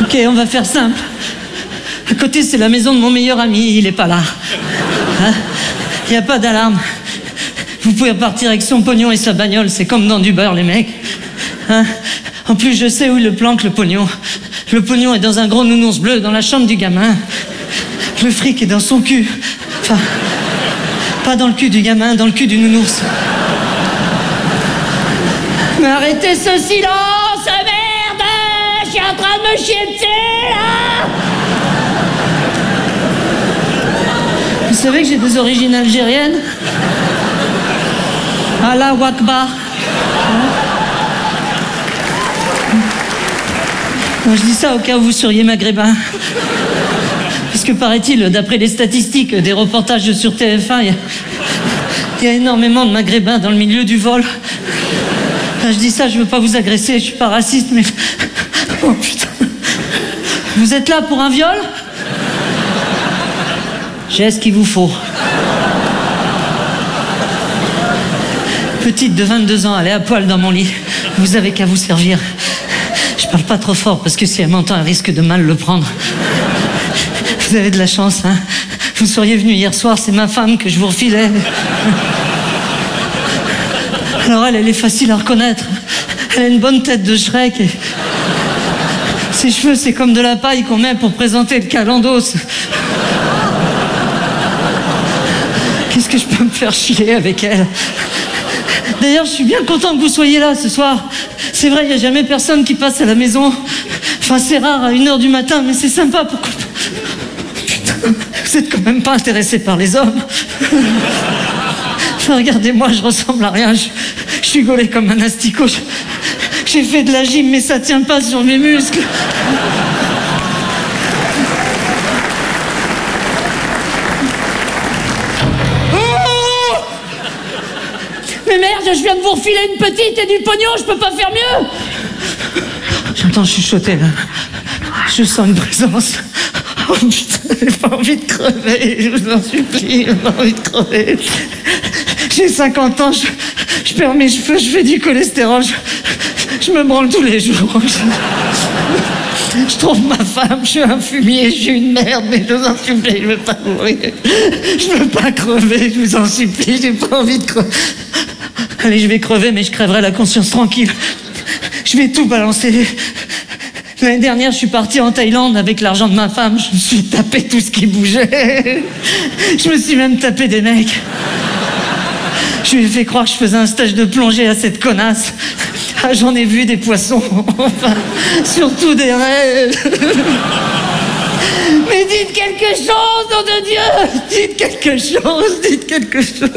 Ok, on va faire simple. À côté, c'est la maison de mon meilleur ami, il est pas là. Hein? Il n'y a pas d'alarme. Vous pouvez repartir avec son pognon et sa bagnole, c'est comme dans du beurre, les mecs. Hein? En plus, je sais où il le planque, le pognon. Le pognon est dans un gros nounours bleu dans la chambre du gamin. Le fric est dans son cul. Enfin, pas dans le cul du gamin, dans le cul du nounours. Mais arrêtez ce silence, merde! Je suis en train de me chier dessus, là! Vous savez que j'ai des origines algériennes? Allah Wakbar. Bon, je dis ça au cas où vous seriez maghrébin. Parce que paraît-il, d'après les statistiques des reportages sur TF1, il y a énormément de maghrébins dans le milieu du vol. Enfin, je dis ça, je veux pas vous agresser, je suis pas raciste, mais... Oh putain. Vous êtes là pour un viol? J'ai ce qu'il vous faut. Petite de 22 ans, elle est à poil dans mon lit. Vous avez qu'à vous servir. Je parle pas trop fort parce que si elle m'entend, elle risque de mal le prendre. Vous avez de la chance, hein. Vous seriez venu hier soir, c'est ma femme que je vous refilais. Alors elle est facile à reconnaître. Elle a une bonne tête de Shrek et... ses cheveux, c'est comme de la paille qu'on met pour présenter le calendos. Qu'est-ce que je peux me faire chier avec elle? D'ailleurs, je suis bien content que vous soyez là ce soir. C'est vrai, il n'y a jamais personne qui passe à la maison. Enfin, c'est rare à 1h du matin, mais c'est sympa. Pourquoi... Putain, vous êtes quand même pas intéressé par les hommes. Enfin, regardez-moi, je ressemble à rien. Je suis gaulé comme un asticot. J'ai fait de la gym, mais ça tient pas sur mes muscles. Mais merde, je viens de vous refiler une petite et du pognon, je peux pas faire mieux. J'entends chuchoter là. Je sens une présence. Oh putain, j'ai pas envie de crever, je vous en supplie, j'ai pas envie de crever. J'ai 50 ans, je perds mes cheveux, je fais du cholestérol, je me branle tous les jours. Je trouve ma femme, je suis un fumier, je suis une merde, mais je vous en supplie, je veux pas mourir. Je veux pas crever, je vous en supplie, j'ai pas envie de crever. Allez, je vais crever, mais je crèverai la conscience tranquille. Je vais tout balancer. L'année dernière, je suis parti en Thaïlande avec l'argent de ma femme. Je me suis tapé tout ce qui bougeait. Je me suis même tapé des mecs. Je lui ai fait croire que je faisais un stage de plongée à cette connasse. Ah, j'en ai vu des poissons. Enfin, surtout des rêves. Mais dites quelque chose, nom de Dieu! Dites quelque chose, dites quelque chose.